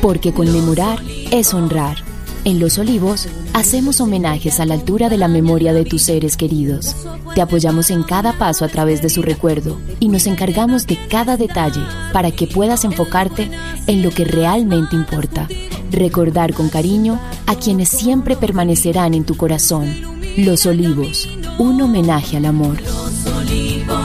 Porque conmemorar es honrar. En Los Olivos, hacemos homenajes a la altura de la memoria de tus seres queridos. Te apoyamos en cada paso a través de su recuerdo y nos encargamos de cada detalle para que puedas enfocarte en lo que realmente importa. Recordar con cariño a quienes siempre permanecerán en tu corazón. Los Olivos, un homenaje al amor. Los Olivos.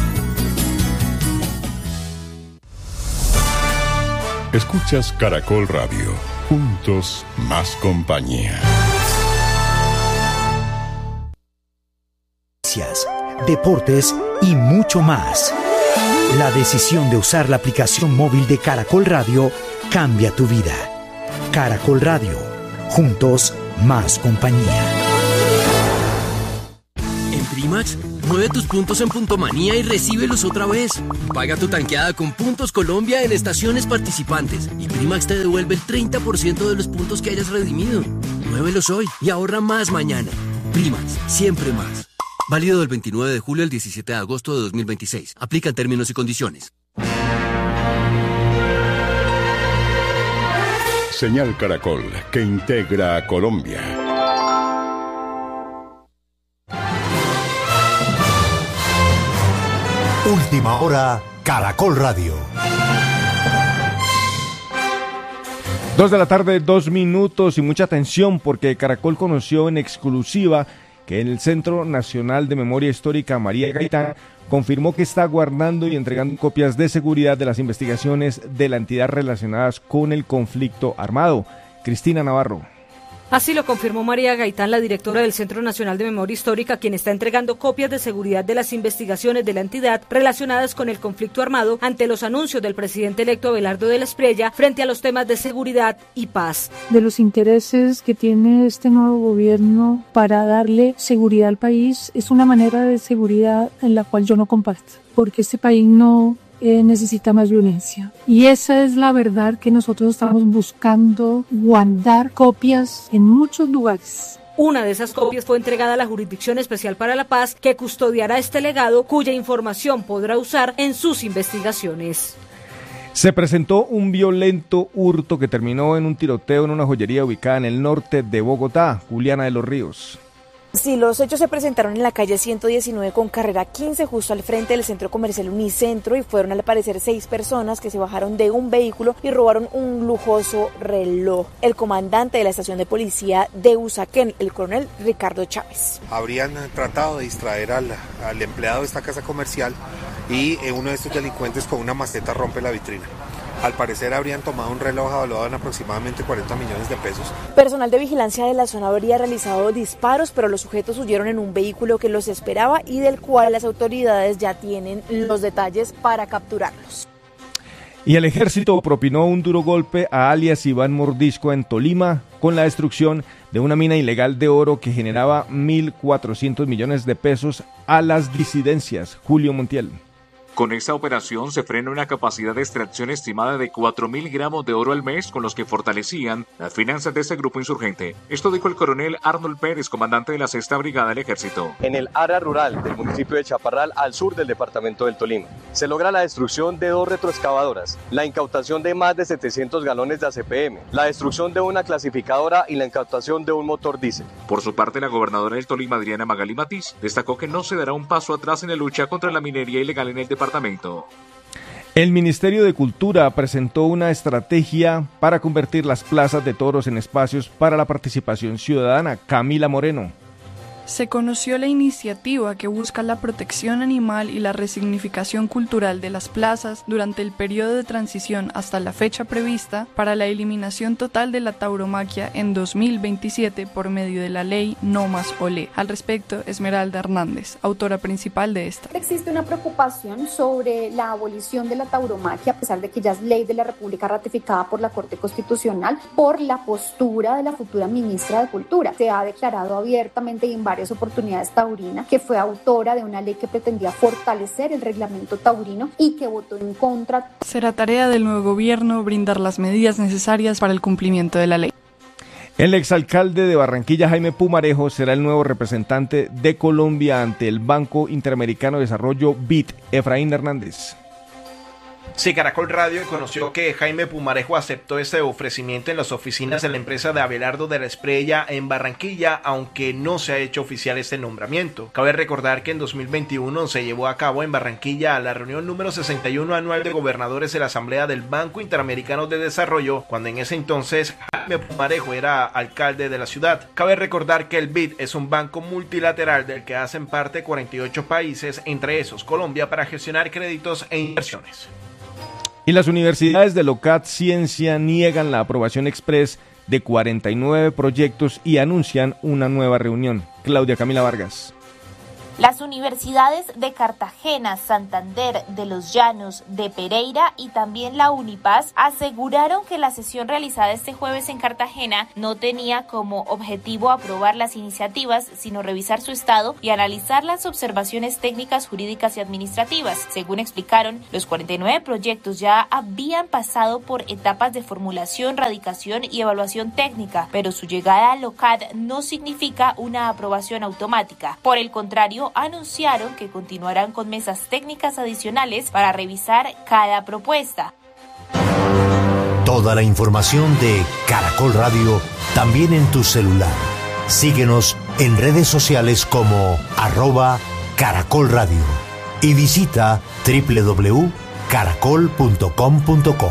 Escuchas Caracol Radio. Juntos, más compañía. Deportes y mucho más. La decisión de usar la aplicación móvil de Caracol Radio cambia tu vida. Caracol Radio. Juntos, más compañía. En Primax, mueve tus puntos en Puntomanía y recíbelos otra vez. Paga tu tanqueada con Puntos Colombia en estaciones participantes y Primax te devuelve el 30% de los puntos que hayas redimido. Muévelos hoy y ahorra más mañana. Primax, siempre más. Válido del 29 de julio al 17 de agosto de 2026. Aplican términos y condiciones. Señal Caracol, que integra a Colombia. Última hora, Caracol Radio. 2:02 p.m. y mucha atención porque Caracol conoció en exclusiva que el Centro Nacional de Memoria Histórica María Gaitán confirmó que está guardando y entregando copias de seguridad de las investigaciones de la entidad relacionadas con el conflicto armado. Cristina Navarro. Así lo confirmó María Gaitán, la directora del Centro Nacional de Memoria Histórica, quien está entregando copias de seguridad de las investigaciones de la entidad relacionadas con el conflicto armado ante los anuncios del presidente electo Abelardo de la Espriella frente a los temas de seguridad y paz. De los intereses que tiene este nuevo gobierno para darle seguridad al país, es una manera de seguridad en la cual yo no comparto, porque este país no necesita más violencia. Y esa es la verdad que nosotros estamos buscando guardar copias en muchos lugares. Una de esas copias fue entregada a la Jurisdicción Especial para la Paz, que custodiará este legado, cuya información podrá usar en sus investigaciones. Se presentó un violento hurto que terminó en un tiroteo en una joyería ubicada en el norte de Bogotá. Juliana de los Ríos. Sí, los hechos se presentaron en la calle 119 con carrera 15, justo al frente del centro comercial Unicentro, y fueron al parecer 6 personas que se bajaron de un vehículo y robaron un lujoso reloj. El comandante de la estación de policía de Usaquén, el coronel Ricardo Chávez. Habrían tratado de distraer al empleado de esta casa comercial y uno de estos delincuentes con una maceta rompe la vitrina. Al parecer habrían tomado un reloj evaluado en aproximadamente 40 millones de pesos. Personal de vigilancia de la zona habría realizado disparos, pero los sujetos huyeron en un vehículo que los esperaba y del cual las autoridades ya tienen los detalles para capturarlos. Y el ejército propinó un duro golpe a alias Iván Mordisco en Tolima con la destrucción de una mina ilegal de oro que generaba 1.400 millones de pesos a las disidencias. Julio Montiel. Con esta operación se frena una capacidad de extracción estimada de 4.000 gramos de oro al mes, con los que fortalecían las finanzas de este grupo insurgente. Esto dijo el coronel Arnold Pérez, comandante de la 6ª Brigada del Ejército. En el área rural del municipio de Chaparral, al sur del departamento del Tolima, se logra la destrucción de 2 retroexcavadoras, la incautación de más de 700 galones de ACPM, la destrucción de una clasificadora y la incautación de un motor diésel. Por su parte, la gobernadora del Tolima, Adriana Magali Matiz, destacó que no se dará un paso atrás en la lucha contra la minería ilegal en el departamento. El Ministerio de Cultura presentó una estrategia para convertir las plazas de toros en espacios para la participación ciudadana. Camila Moreno. Se conoció la iniciativa que busca la protección animal y la resignificación cultural de las plazas durante el periodo de transición hasta la fecha prevista para la eliminación total de la tauromaquia en 2027 por medio de la ley No Más Olé. Al respecto, Esmeralda Hernández, autora principal de esta. Existe una preocupación sobre la abolición de la tauromaquia, a pesar de que ya es ley de la República ratificada por la Corte Constitucional, por la postura de la futura ministra de Cultura. Se ha declarado abiertamente y en varias oportunidades taurina, que fue autora de una ley que pretendía fortalecer el reglamento taurino y que votó en contra. Será tarea del nuevo gobierno brindar las medidas necesarias para el cumplimiento de la ley. El exalcalde de Barranquilla, Jaime Pumarejo, será el nuevo representante de Colombia ante el Banco Interamericano de Desarrollo BID, Efraín Hernández. Sí, Caracol Radio conoció que Jaime Pumarejo aceptó este ofrecimiento en las oficinas de la empresa de Abelardo de la Espriella en Barranquilla, aunque no se ha hecho oficial este nombramiento. Cabe recordar que en 2021 se llevó a cabo en Barranquilla la reunión número 61 anual de gobernadores de la Asamblea del Banco Interamericano de Desarrollo, cuando en ese entonces Jaime Pumarejo era alcalde de la ciudad. Cabe recordar que el BID es un banco multilateral del que hacen parte 48 países, entre esos Colombia, para gestionar créditos e inversiones. Y las universidades de Locat Ciencia niegan la aprobación express de 49 proyectos y anuncian una nueva reunión. Claudia Camila Vargas. Las universidades de Cartagena, Santander, de Los Llanos, de Pereira y también la Unipaz aseguraron que la sesión realizada este jueves en Cartagena no tenía como objetivo aprobar las iniciativas, sino revisar su estado y analizar las observaciones técnicas, jurídicas y administrativas. Según explicaron, los 49 proyectos ya habían pasado por etapas de formulación, radicación y evaluación técnica, pero su llegada a LOCAD no significa una aprobación automática. Por el contrario, anunciaron que continuarán con mesas técnicas adicionales para revisar cada propuesta. Toda la información de Caracol Radio también en tu celular. Síguenos en redes sociales como @Caracol Radio y visita www.caracol.com.co.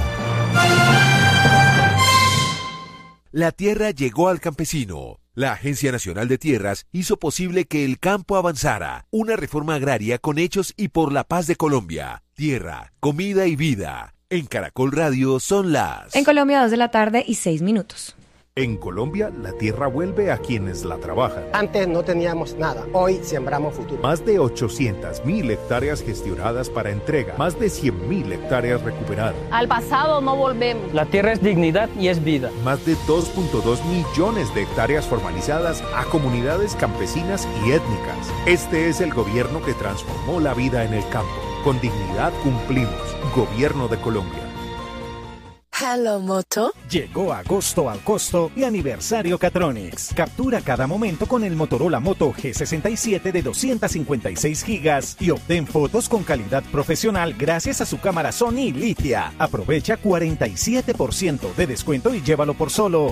La tierra llegó al campesino. La Agencia Nacional de Tierras hizo posible que el campo avanzara. Una reforma agraria con hechos y por la paz de Colombia. Tierra, comida y vida. En Caracol Radio son las... En Colombia, 2:06 p.m. En Colombia, la tierra vuelve a quienes la trabajan. Antes no teníamos nada, hoy sembramos futuro. Más de 800.000 hectáreas gestionadas para entrega, más de 100.000 hectáreas recuperadas. Al pasado no volvemos. La tierra es dignidad y es vida. Más de 2.2 millones de hectáreas formalizadas a comunidades campesinas y étnicas. Este es el gobierno que transformó la vida en el campo. Con dignidad cumplimos. Gobierno de Colombia. Hello Moto. Llegó agosto al costo y aniversario Catronics. Captura cada momento con el Motorola Moto G67 de 256 gigas y obtén fotos con calidad profesional gracias a su cámara Sony Litia. Aprovecha 47% de descuento y llévalo por solo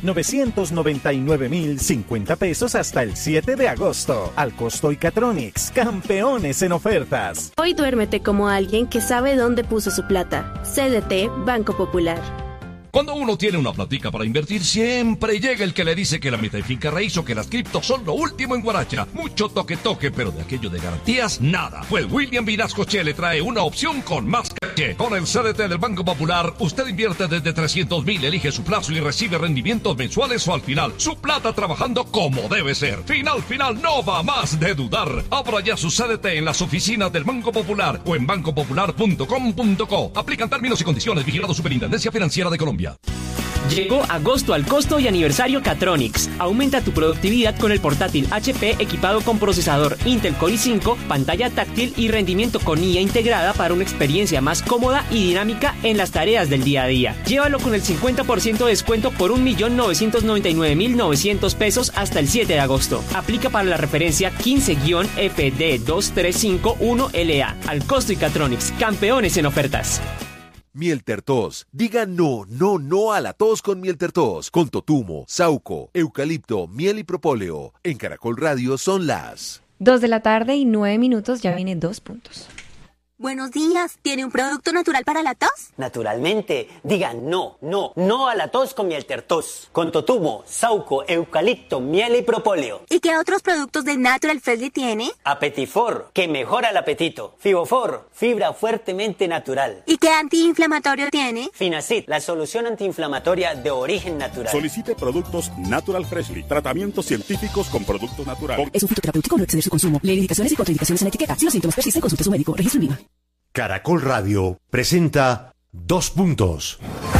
999.050 pesos hasta el 7 de agosto. Al costo y Catronics, campeones en ofertas. Hoy duérmete como alguien que sabe dónde puso su plata. CDT Banco Popular. Cuando uno tiene una platica para invertir, siempre llega el que le dice que la meta de finca raíz o que las criptos son lo último en Guaracha. Mucho toque, pero de aquello de garantías, nada. Pues William Vinasco Che le trae una opción con más caché. Con el CDT del Banco Popular, usted invierte desde 300.000, elige su plazo y recibe rendimientos mensuales o al final. Su plata trabajando como debe ser. Final, no va más de dudar. Abra ya su CDT en las oficinas del Banco Popular o en bancopopular.com.co. Aplican términos y condiciones. Vigilado Superintendencia Financiera de Colombia. Llegó agosto al costo y aniversario Catronics. Aumenta tu productividad con el portátil HP equipado con procesador Intel Core i5, pantalla táctil y rendimiento con IA integrada para una experiencia más cómoda y dinámica en las tareas del día a día. Llévalo con el 50% de descuento por 1.999.900 pesos hasta el 7 de agosto. Aplica para la referencia 15-FD2351LA. Al costo y Catronics, campeones en ofertas. Miel Tertos. Diga no a la tos con Miel Tertos. Con totumo, sauco, eucalipto, miel y propóleo. En Caracol Radio son las 2:09 p.m. Ya viene 2 puntos. Buenos días. ¿Tiene un producto natural para la tos? Naturalmente. Diga no a la tos con Miel Tertos. Con totumo, sauco, eucalipto, miel y propóleo. ¿Y qué otros productos de Natural Freshly tiene? Apetifor, que mejora el apetito. Fibofor, fibra fuertemente natural. ¿Y qué antiinflamatorio tiene? Finacid, la solución antiinflamatoria de origen natural. Solicite productos Natural Freshly. Tratamientos científicos con productos naturales. Es un fitoterapéutico, no exceder su consumo. Lee indicaciones y contraindicaciones en la etiqueta. Si los síntomas persisten, consulte a su médico. Registro en IVA. Caracol Radio presenta 2 puntos.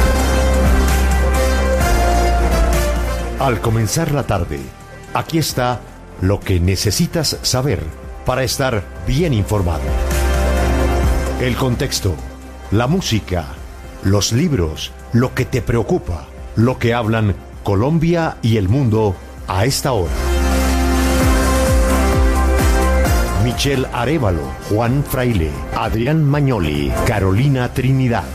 Al comenzar la tarde, aquí está lo que necesitas saber para estar bien informado. El contexto, la música, los libros, lo que te preocupa, lo que hablan Colombia y el mundo a esta hora. Mi Michelle Arévalo, Juan Fraile, Adrián Mañoli, Carolina Trinidad.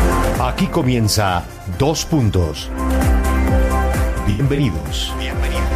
Aquí comienza 2 Puntos. Bienvenidos.